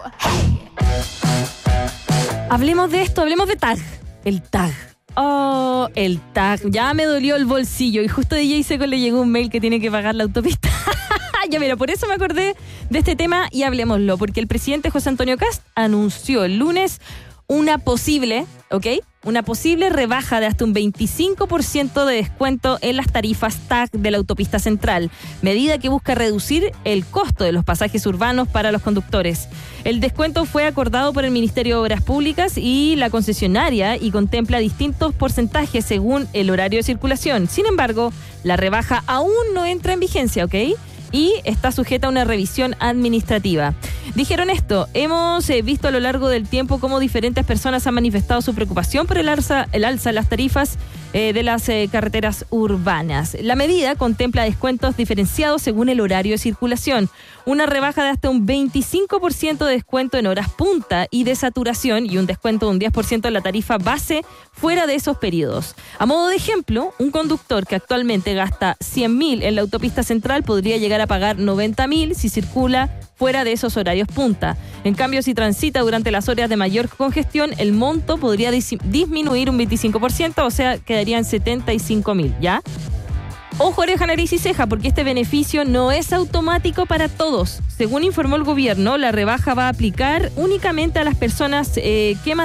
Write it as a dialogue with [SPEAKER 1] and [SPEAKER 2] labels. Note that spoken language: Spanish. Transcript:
[SPEAKER 1] Hablemos de esto, hablemos de TAG. El TAG. Oh, el TAG. Ya me dolió el bolsillo y justo a DJ Seco le llegó un mail que tiene que pagar la autopista. Ya mira, por eso me acordé de este tema y hablemoslo, porque el presidente José Antonio Kast anunció el lunes una posible rebaja de hasta un 25% de descuento en las tarifas TAG de la autopista central, medida que busca reducir el costo de los pasajes urbanos para los conductores. El descuento fue acordado por el Ministerio de Obras Públicas y la concesionaria y contempla distintos porcentajes según el horario de circulación. Sin embargo, la rebaja aún no entra en vigencia, ¿ok? Y está sujeta a una revisión administrativa. Dijeron esto: hemos visto a lo largo del tiempo cómo diferentes personas han manifestado su preocupación por el alza en las tarifas de las carreteras urbanas. La medida contempla descuentos diferenciados según el horario de circulación, una rebaja de hasta un 25% de descuento en horas punta y de saturación y un descuento de un 10% en la tarifa base fuera de esos periodos. A modo de ejemplo, un conductor que actualmente gasta 100.000 en la autopista central podría llegar a pagar 90.000 si circula fuera de esos horarios punta. En cambio, si transita durante las horas de mayor congestión, el monto podría disminuir un 25%, o sea, quedarían 75.000, ¿ya? Ojo, oreja, nariz y ceja, porque este beneficio no es automático para todos. Según informó el gobierno, la rebaja va a aplicar únicamente a las personas que